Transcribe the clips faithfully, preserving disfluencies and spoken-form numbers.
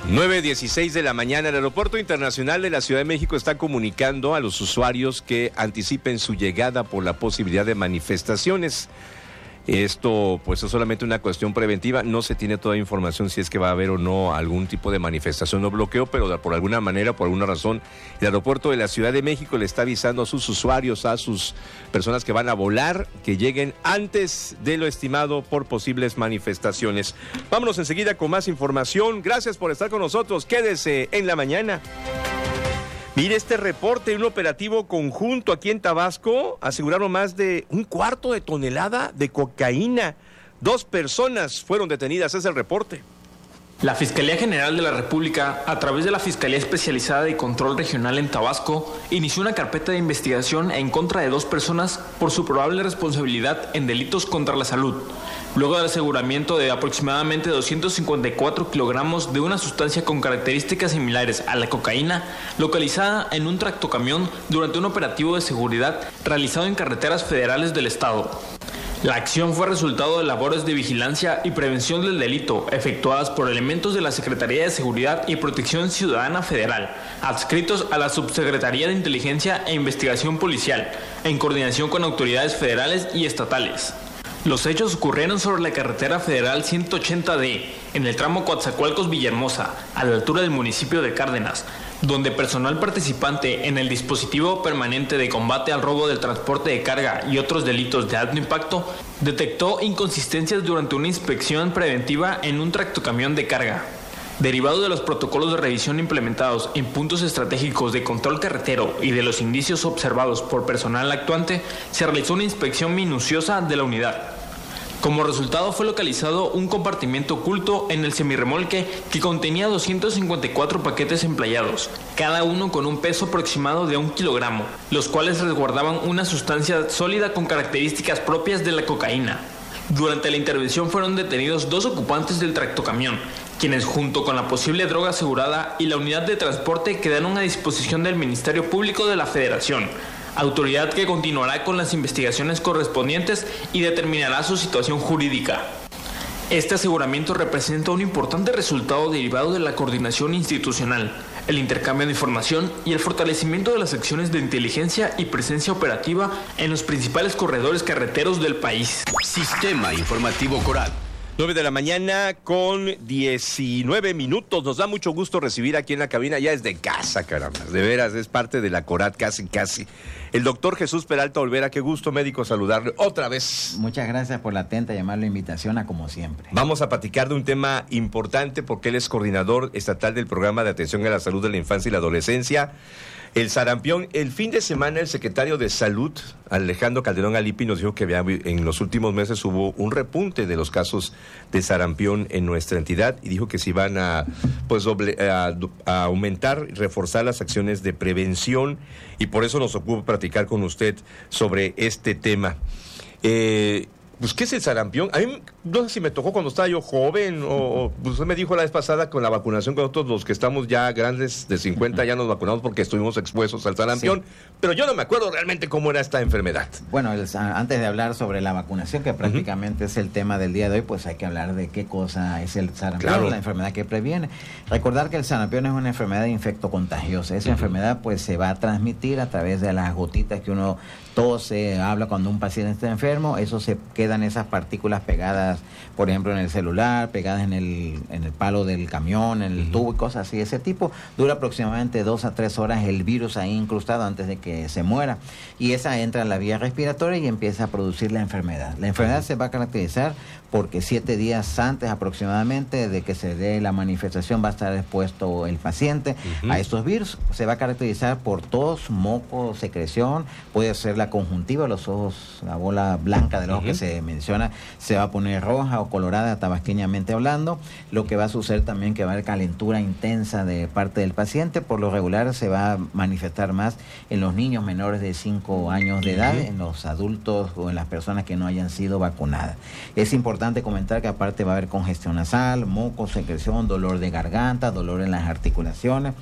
nueve dieciséis de la mañana, el Aeropuerto Internacional de la Ciudad de México está comunicando a los usuarios que anticipen su llegada por la posibilidad de manifestaciones. Esto pues es solamente una cuestión preventiva, no se tiene toda información si es que va a haber o no algún tipo de manifestación o bloqueo, pero por alguna manera, por alguna razón, el aeropuerto de la Ciudad de México le está avisando a sus usuarios, a sus personas que van a volar, que lleguen antes de lo estimado por posibles manifestaciones. Vámonos enseguida con más información, gracias por estar con nosotros, quédese en la mañana. Mire este reporte, un operativo conjunto aquí en Tabasco, aseguraron más de un cuarto de tonelada de cocaína. Dos personas fueron detenidas, es el reporte. La Fiscalía General de la República, a través de la Fiscalía Especializada de Control Regional en Tabasco, inició una carpeta de investigación en contra de dos personas por su probable responsabilidad en delitos contra la salud, luego del aseguramiento de aproximadamente doscientos cincuenta y cuatro kilogramos de una sustancia con características similares a la cocaína, localizada en un tractocamión durante un operativo de seguridad realizado en carreteras federales del estado. La acción fue resultado de labores de vigilancia y prevención del delito efectuadas por elementos de la Secretaría de Seguridad y Protección Ciudadana Federal, adscritos a la Subsecretaría de Inteligencia e Investigación Policial, en coordinación con autoridades federales y estatales. Los hechos ocurrieron sobre la carretera federal ciento ochenta D, en el tramo Coatzacoalcos-Villahermosa, a la altura del municipio de Cárdenas, donde personal participante en el dispositivo permanente de combate al robo del transporte de carga y otros delitos de alto impacto detectó inconsistencias durante una inspección preventiva en un tractocamión de carga. Derivado de los protocolos de revisión implementados en puntos estratégicos de control carretero y de los indicios observados por personal actuante, se realizó una inspección minuciosa de la unidad. Como resultado fue localizado un compartimiento oculto en el semirremolque que contenía doscientos cincuenta y cuatro paquetes emplayados, cada uno con un peso aproximado de un kilogramo, los cuales resguardaban una sustancia sólida con características propias de la cocaína. Durante la intervención fueron detenidos dos ocupantes del tractocamión, quienes junto con la posible droga asegurada y la unidad de transporte quedaron a disposición del Ministerio Público de la Federación, autoridad que continuará con las investigaciones correspondientes y determinará su situación jurídica. Este aseguramiento representa un importante resultado derivado de la coordinación institucional, el intercambio de información y el fortalecimiento de las acciones de inteligencia y presencia operativa en los principales corredores carreteros del país. Sistema Informativo Coral. nueve de la mañana con diecinueve minutos. Nos da mucho gusto recibir aquí en la cabina, ya es de casa, caramba. De veras, es parte de la Corat, casi, casi. El doctor Jesús Peralta Olvera, qué gusto, médico, saludarle otra vez. Muchas gracias por la atenta y amable invitación a como siempre. Vamos a platicar de un tema importante porque él es coordinador estatal del Programa de Atención a la Salud de la Infancia y la Adolescencia. El sarampión, el fin de semana el secretario de Salud, Alejandro Calderón Alipi, nos dijo que había, en los últimos meses hubo un repunte de los casos de sarampión en nuestra entidad y dijo que se iban a, pues, doble, a, a aumentar y reforzar las acciones de prevención y por eso nos ocupa platicar con usted sobre este tema. Eh... Pues, ¿qué es el sarampión? A mí, no sé si me tocó cuando estaba yo joven o, o pues usted me dijo la vez pasada con la vacunación, con nosotros los que estamos ya grandes de cincuenta ya nos vacunamos porque estuvimos expuestos al sarampión, sí. Pero yo no me acuerdo realmente cómo era esta enfermedad. Bueno, el, antes de hablar sobre la vacunación, que prácticamente uh-huh. es el tema del día de hoy, pues hay que hablar de qué cosa es el sarampión, claro. La enfermedad que previene. Recordar que el sarampión es una enfermedad infectocontagiosa. Esa uh-huh. enfermedad pues se va a transmitir a través de las gotitas que uno tose, habla cuando un paciente está enfermo, eso se quedan esas partículas pegadas, por ejemplo, en el celular, pegadas en el, en el palo del camión, en el uh-huh. tubo y cosas así de ese tipo. Dura aproximadamente dos a tres horas el virus ahí incrustado antes de que se muera. Y esa entra en la vía respiratoria y empieza a producir la enfermedad. La enfermedad uh-huh. se va a caracterizar porque siete días antes aproximadamente de que se dé la manifestación va a estar expuesto el paciente uh-huh. a estos virus. Se va a caracterizar por tos, moco, secreción, puede ser la conjuntiva, los ojos, la bola blanca del ojo uh-huh. que se menciona, se va a poner roja o colorada, tabasqueñamente hablando. Lo que va a suceder también que va a haber calentura intensa de parte del paciente. Por lo regular se va a manifestar más en los niños menores de cinco años de edad, uh-huh. en los adultos o en las personas que no hayan sido vacunadas. Es importante comentar que aparte va a haber congestión nasal, moco, secreción, dolor de garganta, dolor en las articulaciones.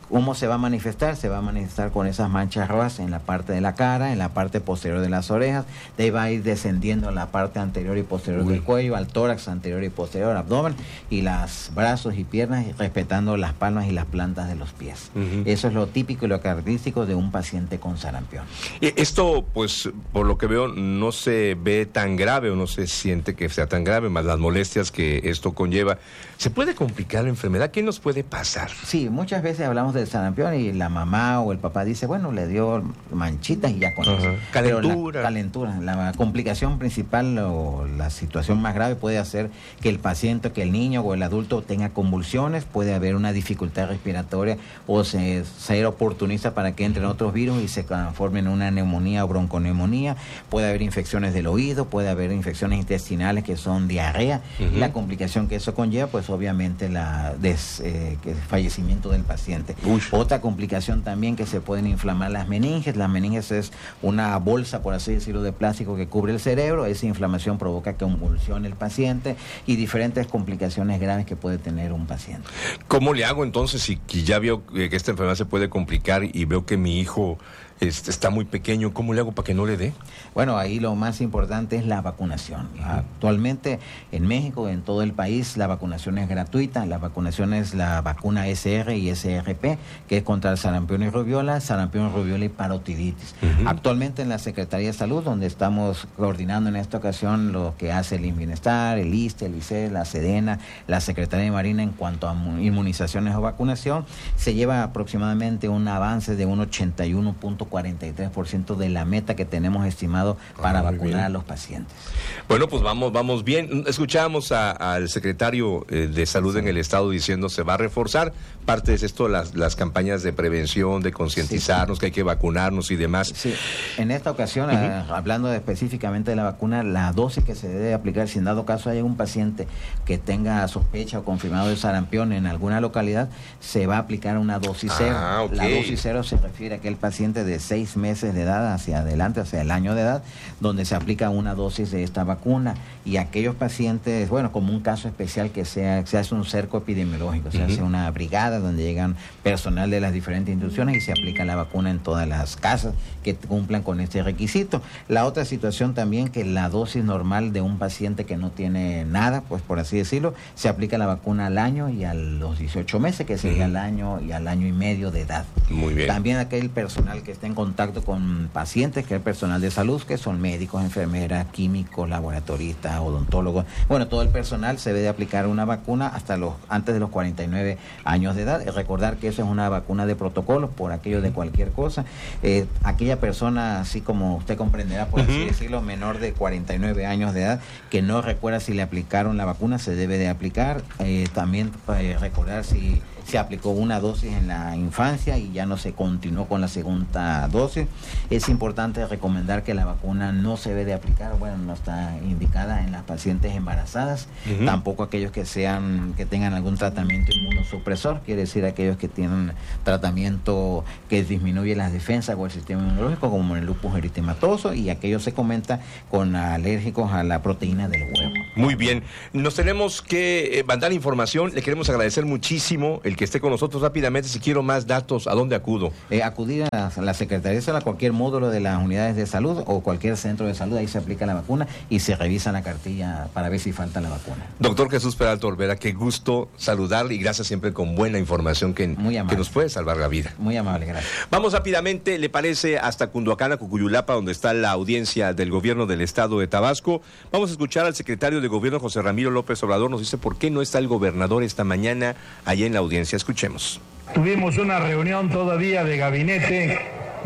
¿Cómo se va a manifestar? Se va a manifestar con esas manchas rojas en la parte de la cara, en la parte posterior de las orejas, de ahí va a ir descendiendo a la parte anterior y posterior Uy. del cuello, al tórax anterior y posterior, abdomen, y los brazos y piernas, respetando las palmas y las plantas de los pies. Uh-huh. Eso es lo típico y lo característico de un paciente con sarampión. Esto, pues, por lo que veo, no se ve tan grave o no se siente que sea tan grave, más las molestias que esto conlleva. ¿Se puede complicar la enfermedad? ¿Qué nos puede pasar? Sí, muchas veces hablamos del sarampión y la mamá o el papá dice, bueno, le dio manchitas y ya con uh-huh. eso. Calentura. La calentura. La complicación principal o la situación más grave puede hacer que el paciente, que el niño o el adulto tenga convulsiones, puede haber una dificultad respiratoria o se, ser oportunista para que entren otros virus y se formen una neumonía o bronconeumonía, puede haber infecciones del oído, puede haber infecciones intestinales que son diarrea, uh-huh. y la complicación que eso conlleva, pues obviamente la des, eh, que el fallecimiento del paciente. Uy. Otra complicación también, que se pueden inflamar las meninges. Las meninges es una bolsa, por así decirlo, de plástico que cubre el cerebro. Esa inflamación provoca que convulsione el paciente y diferentes complicaciones graves que puede tener un paciente. ¿Cómo le hago entonces si ya veo que esta enfermedad se puede complicar y veo que mi hijo este, está muy pequeño? ¿Cómo le hago para que no le dé? Bueno, ahí lo más importante es la vacunación. Uh-huh. Actualmente en México, en todo el país, la vacunación es gratuita. La vacunación es la vacuna S R y S R P, que es contra el sarampión y rubiola, sarampión, rubiola y parotiditis. Uh-huh. Actualmente en la Secretaría de Salud, donde estamos coordinando en esta ocasión lo que hace el INVIBienestar, el I S S S T E, el I C E, la SEDENA, la Secretaría de Marina en cuanto a inmunizaciones o vacunación, se lleva aproximadamente un avance de un ochenta y uno punto cuarenta y tres por ciento de la meta que tenemos estimado para ah, vacunar bien. a los pacientes. Bueno, pues vamos vamos bien. Escuchábamos a, al secretario eh, de Salud sí. en el Estado diciendo se va a reforzar parte de esto, las, las campañas de prevención, de concientizarnos sí. que hay que vacunarnos y demás. Sí. En esta ocasión, uh-huh. eh, hablando de específicamente de la vacuna, la dosis que se debe aplicar, si en dado caso hay un paciente que tenga sospecha o confirmado de sarampión en alguna localidad, se va a aplicar una dosis cero. Ah, okay. La dosis cero se refiere a aquel paciente de seis meses de edad hacia adelante, hacia el año de edad, donde se aplica una dosis de esta vacuna. Y aquellos pacientes, bueno, como un caso especial que sea, se hace un cerco epidemiológico, se uh-huh. hace una brigada donde llegan personal de las diferentes instituciones y se aplica la vacuna en todas las casas que cumplan con este requisito. La otra situación también, que la dosis normal de un paciente que no tiene nada, pues por así decirlo, se aplica la vacuna al año y a los dieciocho meses, que sería uh-huh. al año y al año y medio de edad. Muy bien. También aquel personal que está en contacto con pacientes, que es personal de salud, que son médicos, enfermeras, químicos, laboratoristas, odontólogos. Bueno, todo el personal se debe de aplicar una vacuna hasta los antes de los cuarenta y nueve años de edad. Recordar que eso es una vacuna de protocolo por aquello de cualquier cosa. Eh, aquella persona, así como usted comprenderá, por uh-huh. así decirlo, menor de cuarenta y nueve años de edad, que no recuerda si le aplicaron la vacuna, se debe de aplicar. Eh, también eh, recordar si se aplicó una dosis en la infancia y ya no se continuó con la segunda dosis. Es importante recomendar que la vacuna no se debe de aplicar, bueno, no está indicada en las pacientes embarazadas, uh-huh. tampoco aquellos que sean que tengan algún tratamiento inmunosupresor, quiere decir aquellos que tienen tratamiento que disminuye las defensas o el sistema inmunológico, como el lupus eritematoso, y aquellos se comenta con alérgicos a la proteína del huevo. Muy bien, nos tenemos que eh, mandar información. Le queremos agradecer muchísimo el que esté con nosotros. Rápidamente, si quiero más datos, ¿a dónde acudo? Eh, acudir a la Secretaría de Salud, a cualquier módulo de las unidades de salud o cualquier centro de salud, ahí se aplica la vacuna y se revisa la cartilla para ver si falta la vacuna. Doctor Jesús Peralta Olvera, qué gusto saludarle y gracias siempre con buena información que, que nos puede salvar la vida. Muy amable, gracias. Vamos rápidamente, ¿le parece? Hasta Cunduacán, Cucuyulapa, donde está la audiencia del gobierno del estado de Tabasco. Vamos a escuchar al secretario de gobierno, José Ramiro López Obrador. Nos dice por qué no está el gobernador esta mañana allá en la audiencia. Escuchemos. Tuvimos una reunión todavía de gabinete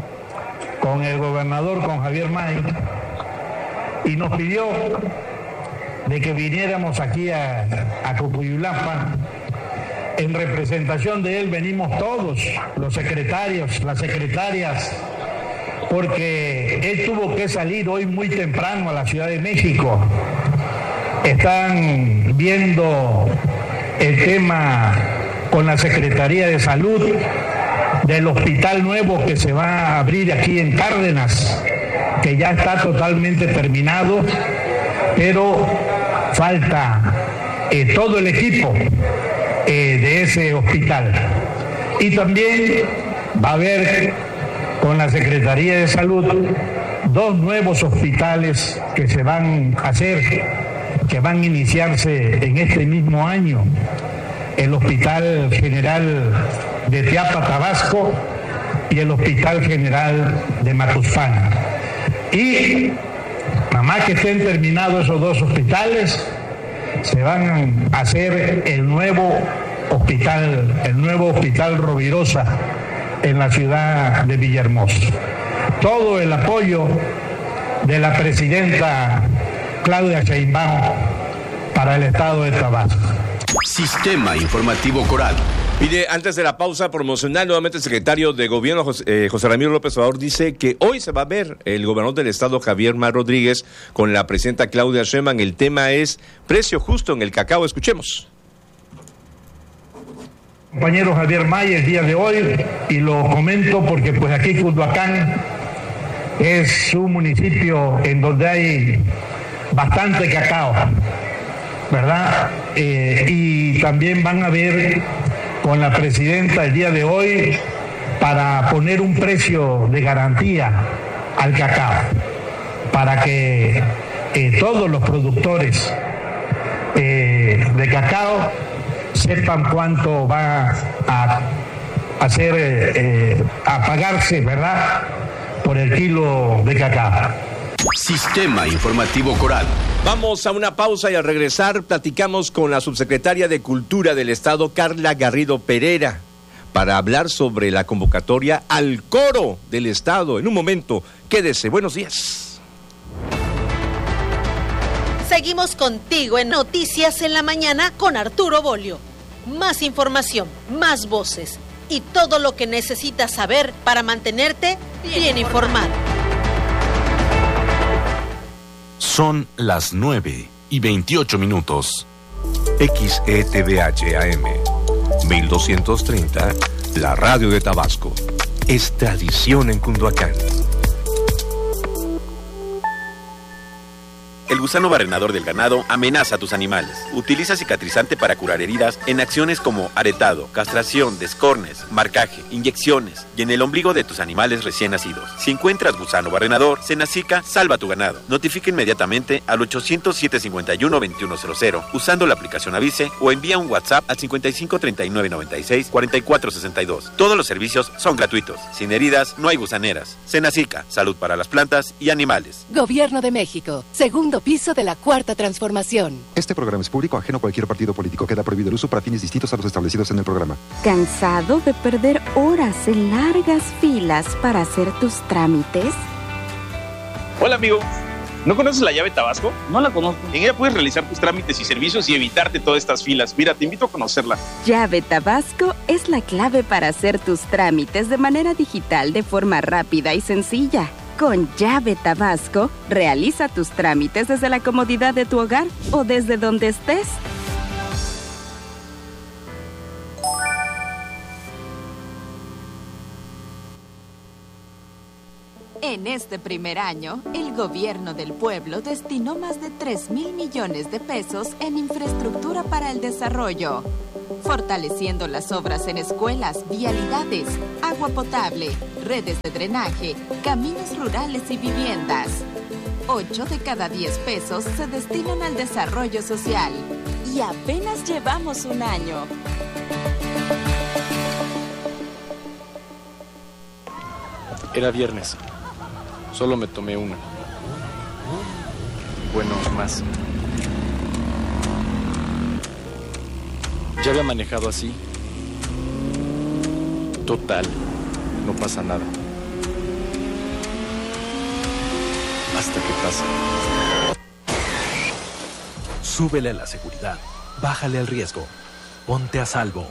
con el gobernador, con Javier May, y nos pidió de que viniéramos aquí a, a Cucuyulapa. En representación de él venimos todos, los secretarios, las secretarias, porque él tuvo que salir hoy muy temprano a la Ciudad de México. Están viendo el tema con la Secretaría de Salud del hospital nuevo que se va a abrir aquí en Cárdenas, que ya está totalmente terminado, pero falta eh, todo el equipo eh, de ese hospital. Y también va a haber con la Secretaría de Salud dos nuevos hospitales que se van a hacer, que van a iniciarse en este mismo año. El Hospital General de Teapa, Tabasco, y el Hospital General de Macuspana. Y nada más que estén terminados esos dos hospitales, se van a hacer el nuevo hospital, el nuevo Hospital Rovirosa en la ciudad de Villahermosa. Todo el apoyo de la presidenta Claudia Sheinbaum para el estado de Tabasco. Sistema Informativo Coral. Mire, antes de la pausa promocional, nuevamente el secretario de Gobierno, José, eh, José Ramiro López Obrador, dice que hoy se va a ver el gobernador del estado, Javier May Rodríguez, con la presidenta Claudia Sheinbaum. El tema es precio justo en el cacao. Escuchemos. Compañero Javier May, el día de hoy, y lo comento porque pues aquí Culhuacán es un municipio en donde hay bastante cacao, ¿verdad? Eh, y también van a ver con la presidenta el día de hoy para poner un precio de garantía al cacao, para que eh, todos los productores eh, de cacao sepan cuánto va a hacer, eh, a pagarse, ¿verdad?, por el kilo de cacao. Sistema Informativo Coral. Vamos a una pausa y al regresar platicamos con la subsecretaria de Cultura del Estado, Carla Garrido Pereira, para hablar sobre la convocatoria al coro del Estado. En un momento, quédese. Buenos días. Seguimos contigo en Noticias en la Mañana con Arturo Bolio. Más información, más voces y todo lo que necesitas saber para mantenerte bien informado. Son las nueve y veintiocho minutos. X E T V H A M mil doscientos treinta, la radio de Tabasco. Es tradición en Cunduacán. El gusano barrenador del ganado amenaza a tus animales. Utiliza cicatrizante para curar heridas en acciones como aretado, castración, descornes, marcaje, inyecciones y en el ombligo de tus animales recién nacidos. Si encuentras gusano barrenador, Senacica, salva tu ganado. Notifica inmediatamente al ochocientos, siete cincuenta y uno, veintiuno cero cero usando la aplicación Avise o envía un WhatsApp al cincuenta y cinco, treinta y nueve, noventa y seis, cuarenta y cuatro sesenta y dos. Todos los servicios son gratuitos. Sin heridas, no hay gusaneras. Senacica, salud para las plantas y animales. Gobierno de México, segundo piso de la Cuarta Transformación. Este programa es público, ajeno a cualquier partido político. Queda prohibido el uso para fines distintos a los establecidos en el programa. ¿Cansado de perder horas en largas filas para hacer tus trámites? Hola, amigo. ¿No conoces la llave Tabasco? No la conozco. En ella puedes realizar tus trámites y servicios y evitarte todas estas filas. Mira, te invito a conocerla. Llave Tabasco es la clave para hacer tus trámites de manera digital de forma rápida y sencilla. Con Llave Tabasco, realiza tus trámites desde la comodidad de tu hogar o desde donde estés. En este primer año, el gobierno del pueblo destinó más de tres mil millones de pesos en infraestructura para el desarrollo, fortaleciendo las obras en escuelas, vialidades, agua potable, redes de drenaje, caminos rurales y viviendas. Ocho de cada diez pesos se destinan al desarrollo social. Y apenas llevamos un año. Era viernes. Solo me tomé una. Bueno, más. Ya había manejado así. Total, no pasa nada. Hasta que pasa. Súbele a la seguridad. Bájale al riesgo. Ponte a salvo.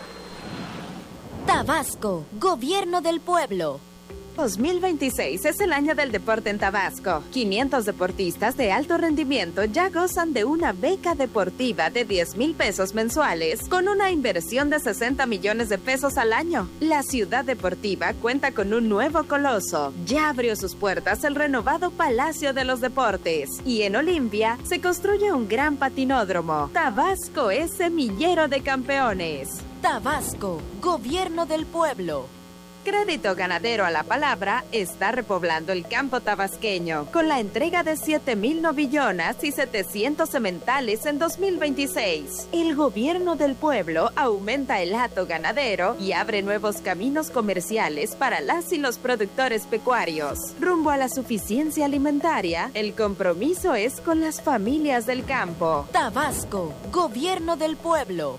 Tabasco, Gobierno del Pueblo. dos mil veintiséis es el año del deporte en Tabasco. quinientos deportistas de alto rendimiento ya gozan de una beca deportiva de diez mil pesos mensuales con una inversión de sesenta millones de pesos al año. La ciudad deportiva cuenta con un nuevo coloso. Ya abrió sus puertas el renovado Palacio de los Deportes. Y en Olimpia se construye un gran patinódromo. Tabasco es semillero de campeones. Tabasco, Gobierno del Pueblo. Crédito Ganadero a la Palabra está repoblando el campo tabasqueño con la entrega de siete mil novillonas y setecientos sementales en dos mil veintiséis. El Gobierno del Pueblo aumenta el hato ganadero y abre nuevos caminos comerciales para las y los productores pecuarios. Rumbo a la suficiencia alimentaria, el compromiso es con las familias del campo. Tabasco, Gobierno del Pueblo.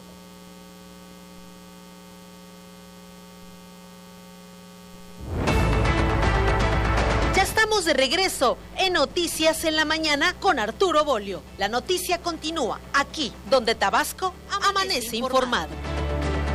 Estamos de regreso en Noticias en la Mañana con Arturo Bolio. La noticia continúa aquí, donde Tabasco amanece informado.